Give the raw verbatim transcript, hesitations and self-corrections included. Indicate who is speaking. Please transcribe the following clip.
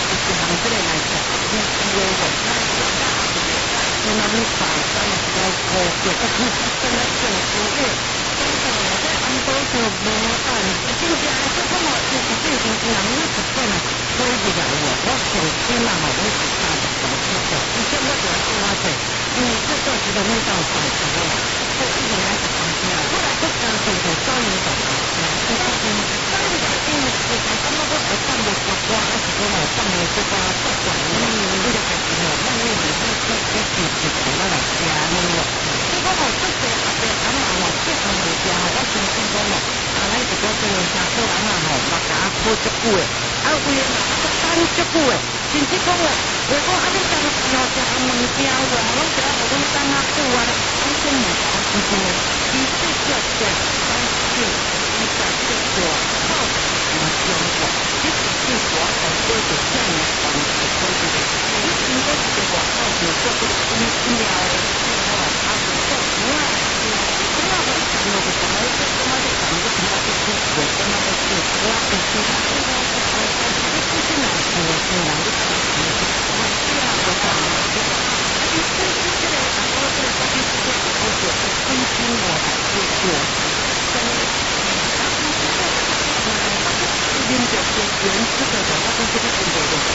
Speaker 1: 一项这个来讲，你是有我那个大的，那么你把咱们这个国国的土地真的政府诶，真的在安保就无办，真正这个么就是最近人你不管啊，所以就来我我首先嘛，我是大的搞清楚，以前我就要说话者，因为这个是个味道好的，这一年来是房价，后来不干脆就招人找房价，这是因招人找因为是在什么都还上的国家，还是说我上的这个不管你这个还是我那因为你是这这是是从那来家呢，结果我这些阿伯阿妈我这行人家我相信讲我，啊咱一个这个下课人啊吼，嘛甲我好足久的，啊为了嘛甲等足久的，甚至讲哦，话讲啊你当时哦食物件哦，拢只要互阮等啊久啊，咱先唔讲是真的，其实这这咱是伊在这个靠近中国，这是对我来说就这样方式可以的。你经过这个外口就做这个医医疗的哦，啊是做什么？什么的项目就什么的，什么的项目就什么的做，什么的做，我是其他这个这个这这些呢，是是人的事情，我这样的话，这个而且这这这个很多这个关于这个我觉得更新我的这个跟然后这个呃，他是领导是原始的，然后这个领导的。